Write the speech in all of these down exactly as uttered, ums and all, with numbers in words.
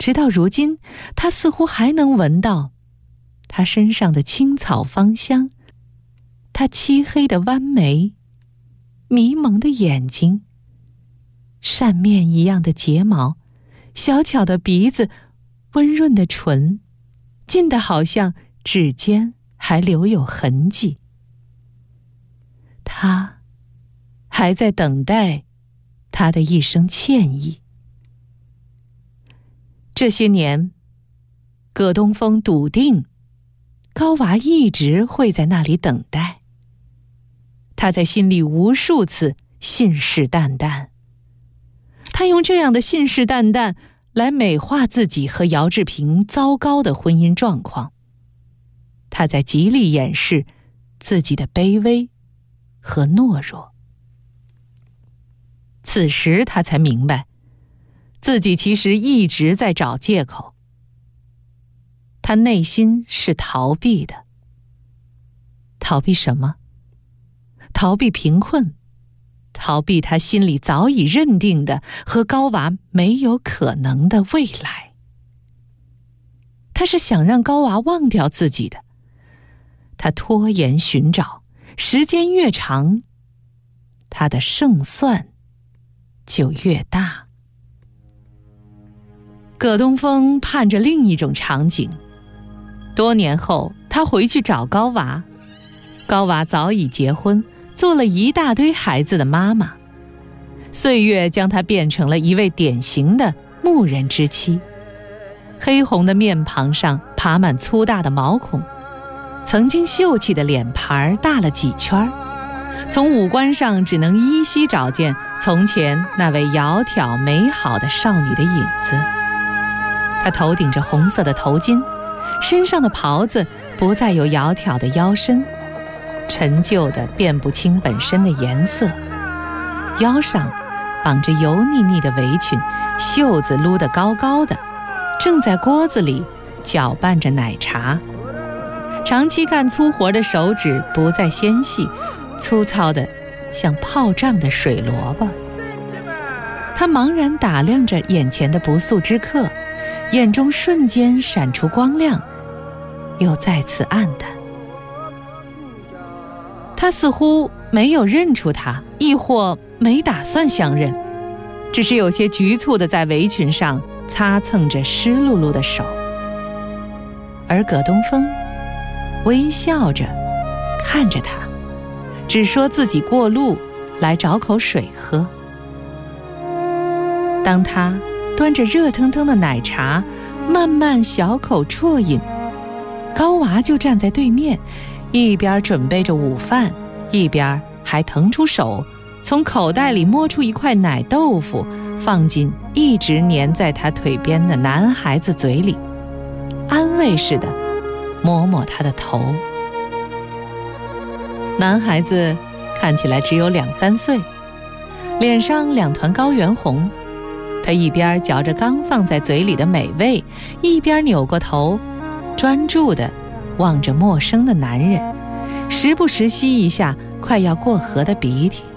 直到如今，他似乎还能闻到他身上的青草芳香，他漆黑的弯眉，迷蒙的眼睛，扇面一样的睫毛，小巧的鼻子，温润的唇，近得好像指尖还留有痕迹。他还在等待他的一声歉意。这些年，葛东风笃定高娃一直会在那里等待。他在心里无数次信誓旦旦，他用这样的信誓旦旦来美化自己和姚志平糟糕的婚姻状况。他在极力掩饰自己的卑微和懦弱。此时他才明白，自己其实一直在找借口。他内心是逃避的。逃避什么？逃避贫困，逃避他心里早已认定的和高娃没有可能的未来。他是想让高娃忘掉自己的。他拖延寻找，时间越长，他的胜算就越大。葛东风盼着另一种场景。多年后，他回去找高娃，高娃早已结婚，做了一大堆孩子的妈妈。岁月将她变成了一位典型的牧人之妻。黑红的面庞上爬满粗大的毛孔，曾经秀气的脸盘大了几圈，从五官上只能依稀找见从前那位窈窕美好的少女的影子。她头顶着红色的头巾，身上的袍子不再有窈窕的腰身，陈旧的辨不清本身的颜色，腰上绑着油腻腻的围裙，袖子撸得高高的，正在锅子里搅拌着奶茶。长期干粗活的手指不再纤细，粗糙的像泡胀的水萝卜。他茫然打量着眼前的不速之客，眼中瞬间闪出光亮，又再次暗淡。他似乎没有认出他，亦或没打算相认，只是有些局促地在围裙上擦蹭着湿漉漉的手。而葛东风微笑着看着他，只说自己过路来找口水喝。当他端着热腾腾的奶茶慢慢小口啜饮，高娃就站在对面，一边准备着午饭，一边还腾出手从口袋里摸出一块奶豆腐，放进一直粘在他腿边的男孩子嘴里，安慰似的摸摸他的头。男孩子看起来只有两三岁，脸上两团高原红。他一边嚼着刚放在嘴里的美味，一边扭过头，专注地望着陌生的男人，时不时吸一下快要过河的鼻涕。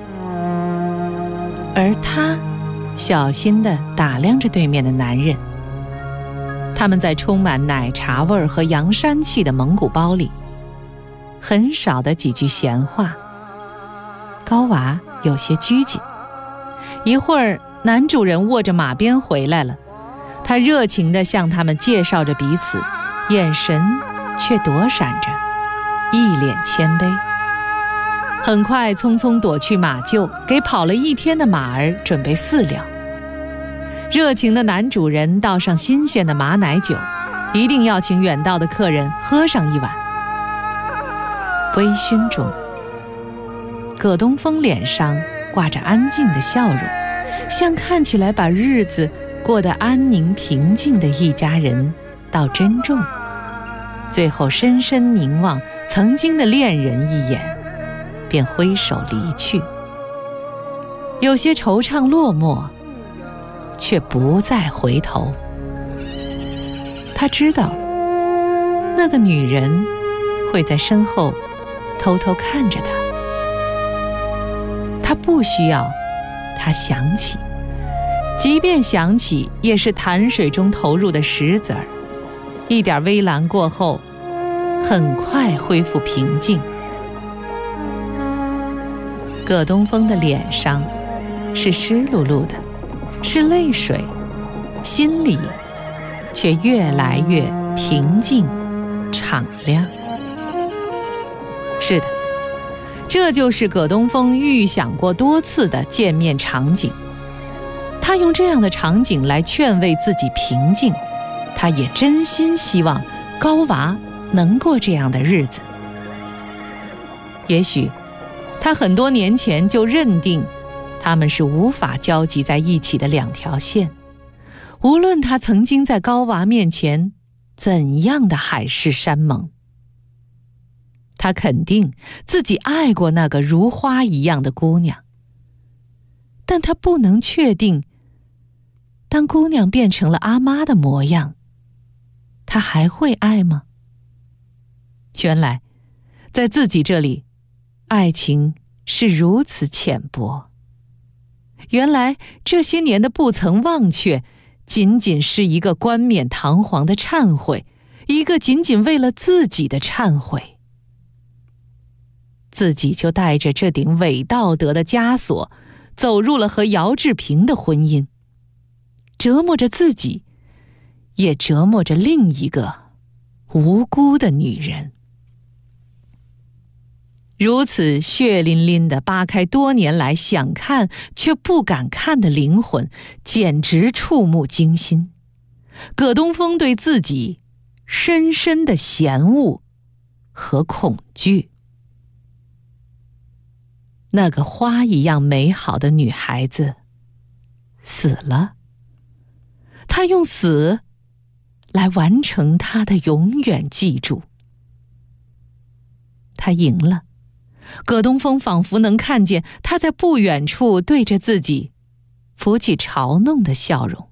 而他小心地打量着对面的男人，他们在充满奶茶味和洋膻气的蒙古包里，很少的几句闲话。高娃有些拘谨。一会儿，男主人握着马鞭回来了，他热情地向他们介绍着彼此，眼神却躲闪着，一脸谦卑。很快匆匆躲去马厩，给跑了一天的马儿准备饲料。热情的男主人倒上新鲜的马奶酒，一定要请远道的客人喝上一碗。微醺中，葛东风脸上挂着安静的笑容，像看起来把日子过得安宁平静的一家人到珍重，最后深深凝望曾经的恋人一眼，便挥手离去，有些惆怅落寞，却不再回头。他知道那个女人会在身后偷偷看着他，他不需要他想起， 即便想起，也是潭水中投入的石子儿，一点微澜过后，很快恢复平静。葛东风的脸上是湿漉漉的，是泪水，心里却越来越平静敞亮。是的，这就是葛东风预想过多次的见面场景。他用这样的场景来劝慰自己平静，他也真心希望高娃能过这样的日子。也许他很多年前就认定他们是无法交集在一起的两条线，无论他曾经在高娃面前怎样的海誓山盟。他肯定自己爱过那个如花一样的姑娘，但他不能确定，当姑娘变成了阿妈的模样，他还会爱吗？原来，在自己这里，爱情是如此浅薄。原来这些年的不曾忘却，仅仅是一个冠冕堂皇的忏悔，一个仅仅为了自己的忏悔。自己就带着这顶伪道德的枷锁，走入了和姚志平的婚姻，折磨着自己，也折磨着另一个无辜的女人。如此血淋淋地扒开多年来想看却不敢看的灵魂，简直触目惊心。葛东风对自己深深的嫌恶和恐惧。那个花一样美好的女孩子死了，他用死来完成他的永远记住。他赢了，葛东风仿佛能看见他在不远处对着自己浮起嘲弄的笑容。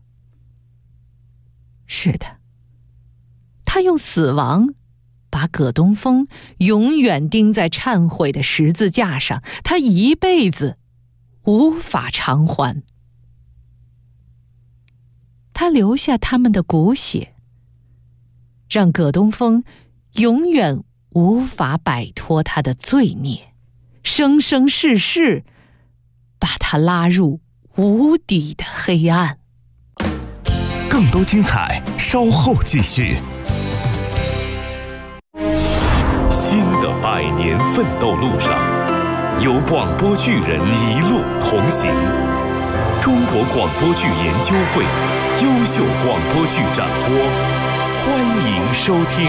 是的，他用死亡把葛东风永远钉在忏悔的十字架上，他一辈子无法偿还。他留下他们的骨血，让葛东风永远无法摆脱他的罪孽，生生世世把他拉入无底的黑暗。 更多精彩稍后继续。新的百年奋斗路上，有广播剧人一路同行。中国广播剧研究会优秀广播剧展播，欢迎收听。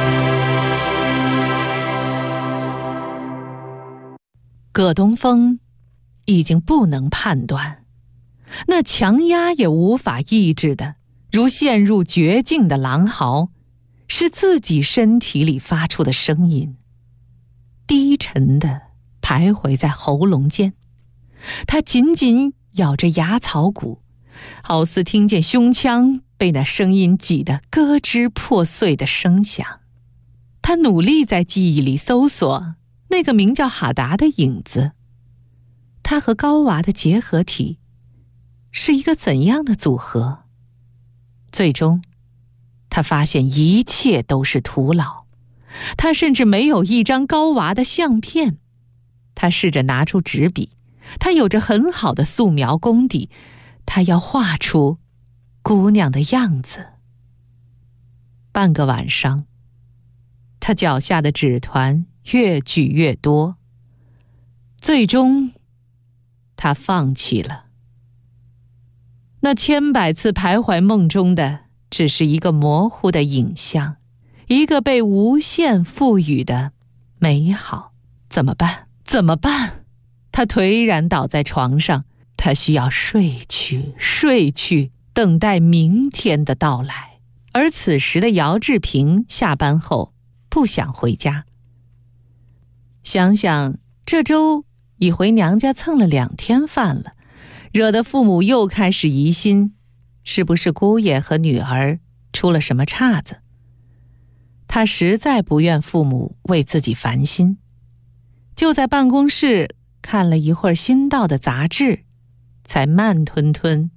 葛东风已经不能判断，那强压也无法抑制的，如陷入绝境的狼嚎，是自己身体里发出的声音，低沉地徘徊在喉咙间。他紧紧咬着牙槽骨，好似听见胸腔被那声音挤得咯吱破碎的声响。他努力在记忆里搜索那个名叫哈达的影子，他和高娃的结合体是一个怎样的组合？最终他发现一切都是徒劳，他甚至没有一张高娃的相片。他试着拿出纸笔，他有着很好的素描功底，他要画出姑娘的样子。半个晚上，他脚下的纸团越聚越多，最终他放弃了。那千百次徘徊梦中的只是一个模糊的影像，一个被无限赋予的美好。怎么办？怎么办？他颓然倒在床上，他需要睡去，睡去，等待明天的到来。而此时的姚志平下班后不想回家，想想这周已回娘家蹭了两天饭了，惹得父母又开始疑心，是不是姑爷和女儿出了什么岔子？他实在不愿父母为自己烦心，就在办公室看了一会儿新到的杂志，才慢吞吞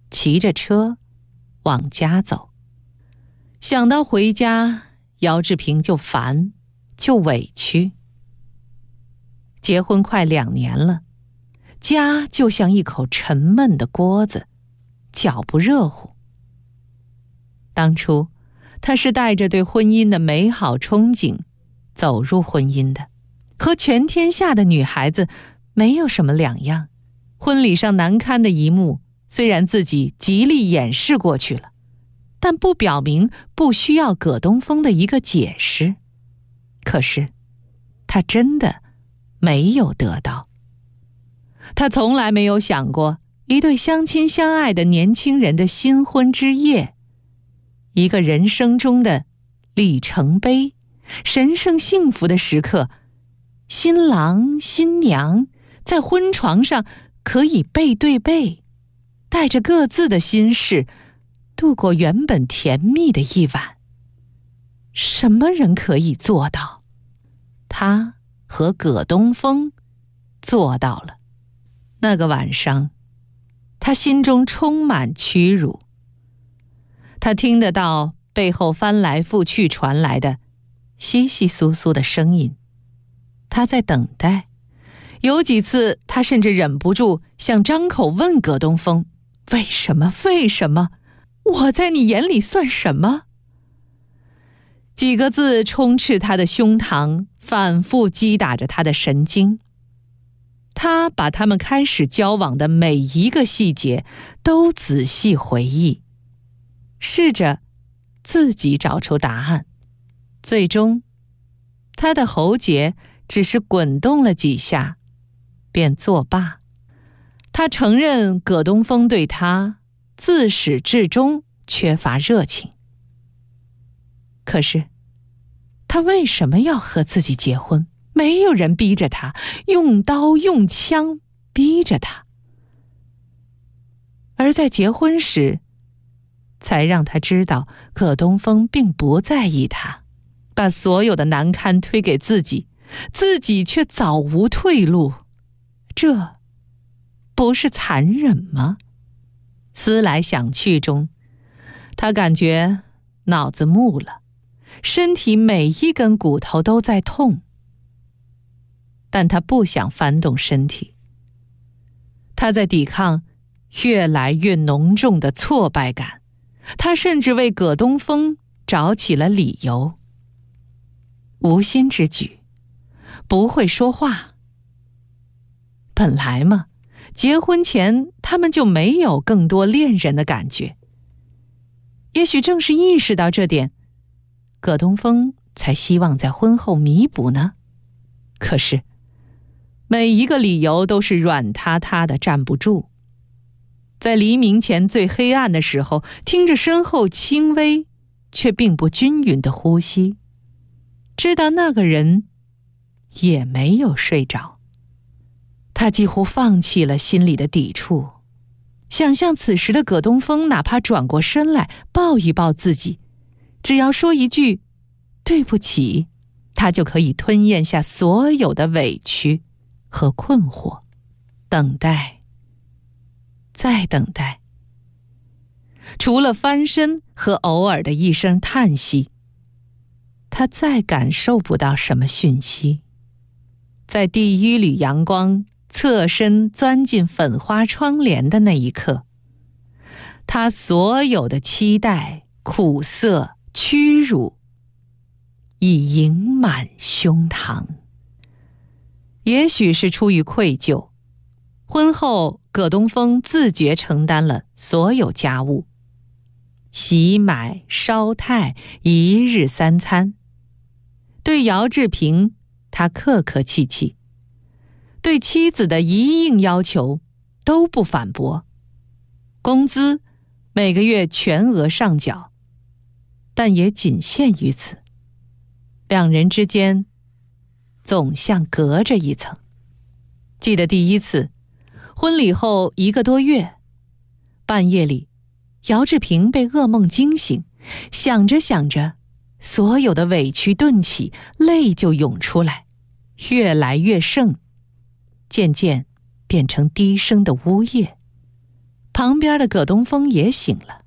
骑着车往家走。想到回家，姚志平就烦，就委屈。结婚快两年了，家就像一口沉闷的锅子，脚不热乎。当初他是带着对婚姻的美好憧憬走入婚姻的，和全天下的女孩子没有什么两样。婚礼上难堪的一幕，虽然自己极力掩饰过去了，但不表明不需要葛东风的一个解释。可是他真的没有得到。他从来没有想过，一对相亲相爱的年轻人的新婚之夜，一个人生中的里程碑，神圣幸福的时刻，新郎新娘在婚床上可以背对背，带着各自的心事，度过原本甜蜜的一晚。什么人可以做到？他和葛东风做到了。那个晚上，他心中充满屈辱。他听得到背后翻来覆去传来的窸窸窣窣的声音，他在等待。有几次他甚至忍不住想张口问葛东风，为什么为什么我在你眼里算什么？几个字充斥他的胸膛，反复击打着他的神经。他把他们开始交往的每一个细节都仔细回忆，试着自己找出答案。最终他的喉结只是滚动了几下便作罢。他承认葛东风对他自始至终缺乏热情。可是他为什么要和自己结婚？没有人逼着他，用刀用枪逼着他。而在结婚时，才让他知道葛东风并不在意他，把所有的难堪推给自己，自己却早无退路。这不是残忍吗？思来想去中，他感觉脑子木了，身体每一根骨头都在痛。但他不想翻动身体，他在抵抗越来越浓重的挫败感。他甚至为葛东风找起了理由。无心之举，不会说话。本来嘛，结婚前他们就没有更多恋人的感觉。也许正是意识到这点，葛东风才希望在婚后弥补呢。可是每一个理由都是软塌塌的，站不住。在黎明前最黑暗的时候，听着身后轻微却并不均匀的呼吸，知道那个人也没有睡着。他几乎放弃了心里的抵触，想象此时的葛东风哪怕转过身来抱一抱自己，只要说一句对不起，他就可以吞咽下所有的委屈和困惑。等待，再等待。除了翻身和偶尔的一声叹息，他再感受不到什么讯息。在第一缕阳光侧身钻进粉花窗帘的那一刻，他所有的期待、苦涩、屈辱已盈满胸膛。也许是出于愧疚，婚后葛东风自觉承担了所有家务，洗买烧炭，一日三餐。对姚志平，他客客气气，对妻子的一应要求都不反驳。工资每个月全额上缴，但也仅限于此。两人之间总像隔着一层。记得第一次婚礼后一个多月，半夜里姚志平被噩梦惊醒，想着想着，所有的委屈顿起，泪就涌出来，越来越盛，渐渐变成低声的呜咽。 旁边的葛东风也醒了，